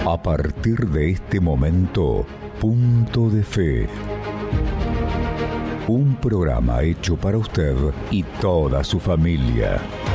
A partir de este momento, Punto de Fe. Un programa hecho para usted y toda su familia.